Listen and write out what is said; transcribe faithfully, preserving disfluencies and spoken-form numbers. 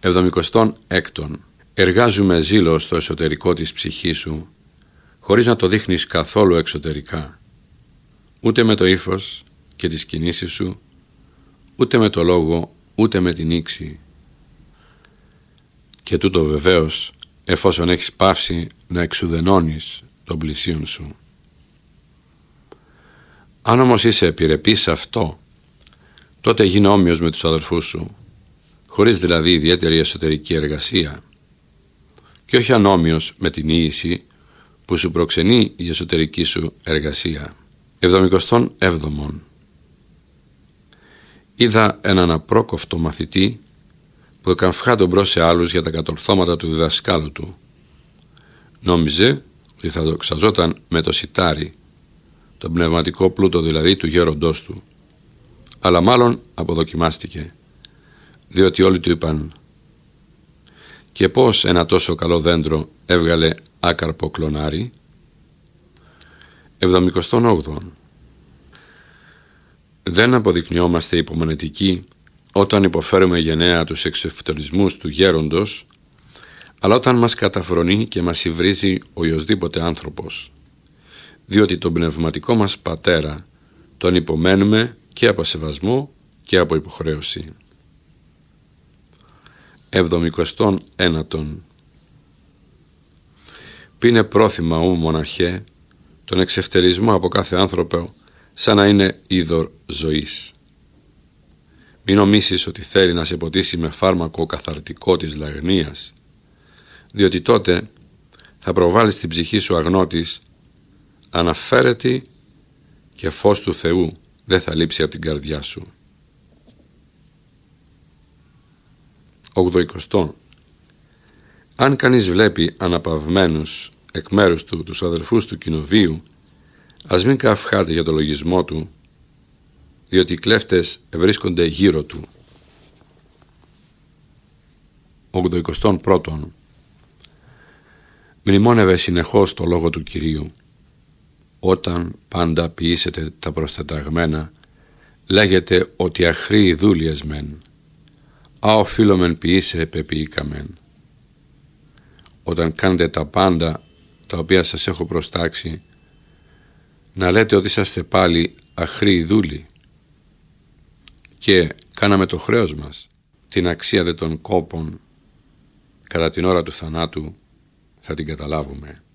εβδομηκοστό έκτο. Εργάζομαι ζήλο στο εσωτερικό της ψυχής σου, χωρίς να το δείχνεις καθόλου εξωτερικά, ούτε με το ύφος και τις κινήσεις σου, ούτε με το λόγο, ούτε με την ήξη. Και τούτο βεβαίως εφόσον έχεις πάυσει να εξουδενώνεις τον πλησίον σου. Αν όμως είσαι επιρρεπής σε αυτό, τότε γίνε όμοιος με τους αδελφούς σου, χωρίς δηλαδή ιδιαίτερη εσωτερική εργασία, και όχι ανόμοιος με την ίηση που σου προξενεί η εσωτερική σου εργασία. εβδομηκοστό έβδομο. Είδα έναν απρόκοφτο μαθητή που εκαμφχά τον μπρος σε άλλους για τα κατορθώματα του διδασκάλου του. Νόμιζε ότι θα δοξαζόταν με το σιτάρι, τον πνευματικό πλούτο δηλαδή του γέροντός του, αλλά μάλλον αποδοκιμάστηκε, διότι όλοι του είπαν: «Και πώς ένα τόσο καλό δέντρο έβγαλε άκαρπο κλονάρι?» εβδομηκοστό όγδοο. Δεν αποδεικνυόμαστε υπομονετικοί όταν υποφέρουμε γενναία τους εξευτελισμούς του γέροντος, αλλά όταν μας καταφρονεί και μας υβρίζει οιοσδήποτε άνθρωπος, διότι τον πνευματικό μας πατέρα τον υπομένουμε και από σεβασμό και από υποχρέωση. εβδομηκοστό ένατο. Πίνε πρόθυμα ου μοναχέ τον εξευτελισμό από κάθε άνθρωπο σαν να είναι είδωρ ζωής. Μην νομίσεις ότι θέλει να σε ποτίσει με φάρμακο καθαρτικό της λαγνίας, διότι τότε θα προβάλλεις την ψυχή σου αγνώτης, αναφέρετη, και φως του Θεού δεν θα λείψει από την καρδιά σου. ογδοηκοστό. Αν κανείς βλέπει αναπαυμένους εκ μέρους του τους αδελφούς του κοινοβίου, ας μην καυχάται για το λογισμό του, διότι οι κλέφτες βρίσκονται γύρω του. ογδοηκοστό πρώτο. Μνημόνευε συνεχώς το λόγο του Κυρίου. Όταν πάντα ποιήσετε τα προσταταγμένα, λέγεται ότι αχροί δούλειες μεν, α οφείλομεν ποιήσε πεποιήκαμεν. Όταν κάνετε τα πάντα τα οποία σας έχω προστάξει, να λέτε ότι είσαστε πάλι αχροί δούλοι. Και κάναμε το χρέος μας, την αξία δε των κόπων, κατά την ώρα του θανάτου θα την καταλάβουμε.